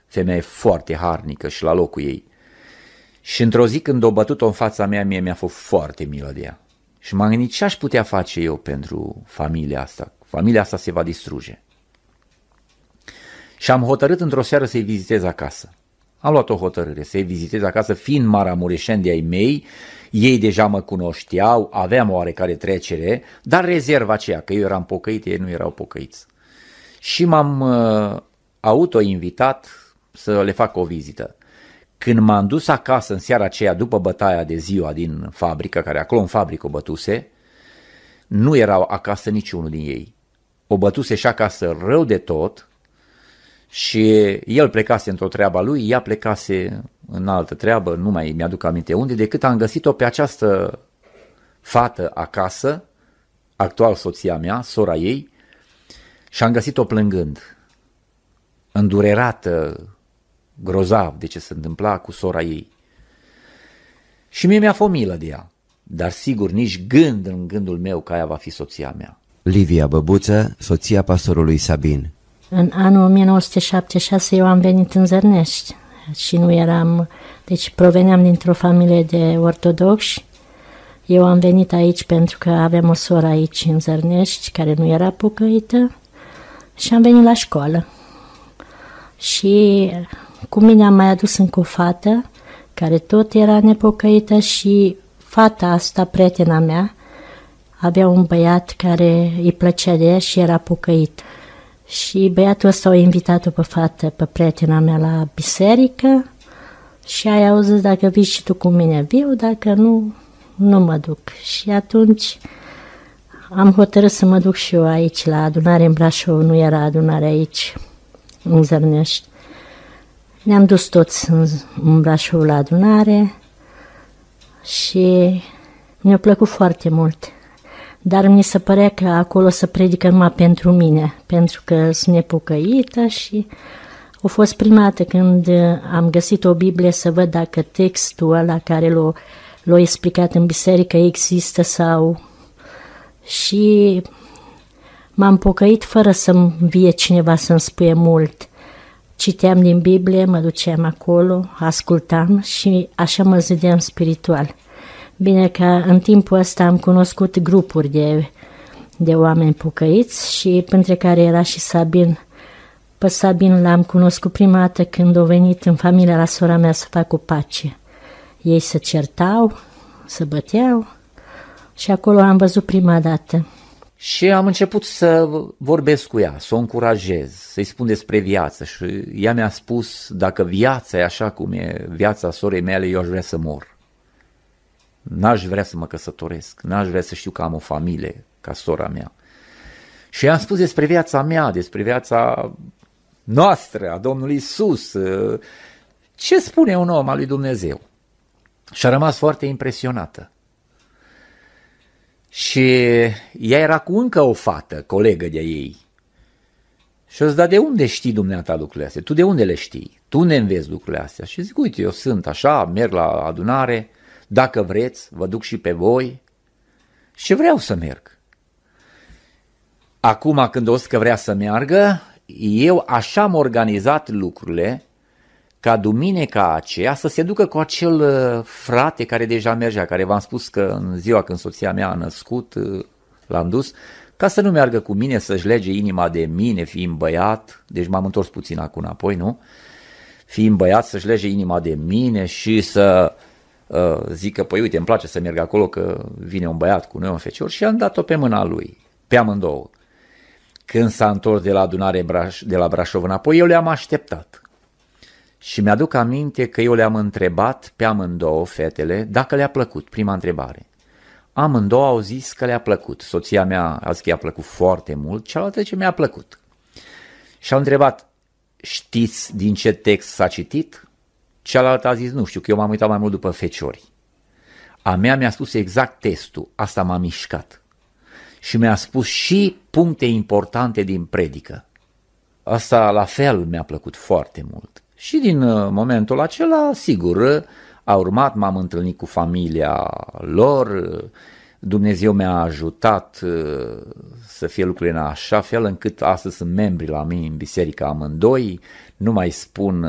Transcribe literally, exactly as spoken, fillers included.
femeie foarte harnică și la locul ei. Și într-o zi când o bătut-o în fața mea, mie mi-a fost foarte milă de ea. Și m-am gândit ce aș putea face eu pentru familia asta. Familia asta se va distruge. Și am hotărât într-o seară să-i vizitez acasă. Am luat o hotărâre să-i vizitez acasă, fiind maramureșeni de ai mei, ei deja mă cunoșteau, aveam o oarecare trecere, dar rezerva aceea, că eu eram pocăit, ei nu erau pocăiți. Și m-am uh, auto-invitat să le fac o vizită. Când m-am dus acasă în seara aceea, după bătaia de ziua din fabrică, care acolo în fabrică o bătuse, nu erau acasă niciunul din ei. O bătuse și acasă rău de tot și el plecase într-o treabă a lui, ea plecase în altă treabă, nu mai mi-aduc aminte unde, decât am găsit-o pe această fată acasă, actual soția mea, sora ei, și am găsit-o plângând, îndurerată, grozav de ce se întâmpla cu sora ei. Și mie mi-a fost milă de ea, dar sigur nici gând în gândul meu că aia va fi soția mea. Livia Băbuță, soția pastorului Sabin. În anul o mie nouă sute șaptezeci și șase eu am venit în Zărnești și nu eram, deci proveneam dintr-o familie de ortodoxi. Eu am venit aici pentru că avem o soră aici în Zărnești care nu era pocăită și am venit la școală. Și cu mine am mai adus încă o fată care tot era nepocăită și fata asta, prietena mea, avea un băiat care îi plăcea de ea și era pocăit. Și băiatul ăsta a invitat-o pe fată, pe prietena mea la biserică și ai auzit dacă vii și tu cu mine, viu, dacă nu, nu mă duc. Și atunci am hotărât să mă duc și eu aici la adunare în Brașov, nu era adunare aici, în Zărnești. Ne-am dus toți în, în Brașov la adunare și mi-a plăcut foarte mult. Dar mi se părea că acolo se predică numai pentru mine, pentru că sunt nepocăită și a fost prima dată când am găsit o Biblie să văd dacă textul ăla care l-a, l-a explicat în biserică există sau... Și m-am pocăit fără să-mi vie cineva să-mi spuie mult. Citeam din Biblie, mă duceam acolo, ascultam și așa mă zideam spiritual. Bine că în timpul ăsta am cunoscut grupuri de, de oameni pocăiți și printre care era și Sabin. Pe Sabin l-am cunoscut prima dată când a venit în familia la sora mea să facă o pace. Ei se certau, se băteau și acolo am văzut prima dată. Și am început să vorbesc cu ea, să o încurajez, să-i spun despre viață și ea mi-a spus dacă viața e așa cum e viața sorei mele, eu aș vrea să mor. N-aș vrea să mă căsătoresc, n-aș vrea să știu că am o familie ca sora mea. Și i-am spus despre viața mea, despre viața noastră, a Domnului Iisus, ce spune un om al lui Dumnezeu. Și a rămas foarte impresionată. Și ea era cu încă o fată, colegă de ei. Și o zis, dar de unde știi dumneata lucrurile astea? Tu de unde le știi? Tu unde înveți lucrurile astea? Și zic, uite, eu sunt așa, merg la adunare, dacă vreți, vă duc și pe voi. Și vreau să merg. Acum, când o zis că vrea să meargă, eu așa am organizat lucrurile ca duminica aceea să se ducă cu acel frate care deja mergea, care v-am spus că în ziua când soția mea a născut, l-am dus, ca să nu meargă cu mine, să-și lege inima de mine, fiind băiat, deci m-am întors puțin acum înapoi, nu? Fiind băiat, să-și lege inima de mine și să uh, zică, păi uite, îmi place să merg acolo că vine un băiat cu noi, un fecior, și am dat-o pe mâna lui, pe amândouă. Când s-a întors de la adunare Braș- de la Brașov înapoi, eu le-am așteptat. Și mi-aduc aminte că eu le-am întrebat pe amândouă, fetele, dacă le-a plăcut, prima întrebare. Amândouă au zis că le-a plăcut. Soția mea a zis că i-a plăcut foarte mult, cealaltă ce mi-a plăcut. Și au întrebat, știți din ce text s-a citit? Cealaltă a zis, nu știu, că eu m-am uitat mai mult după feciori. A mea mi-a spus exact textul, asta m-a mișcat. Și mi-a spus și puncte importante din predică. Asta la fel mi-a plăcut foarte mult. Și din momentul acela, sigur, a urmat, m-am întâlnit cu familia lor, Dumnezeu mi-a ajutat să fie lucrurile în așa fel încât astăzi sunt membri la mine în biserică amândoi, nu mai spun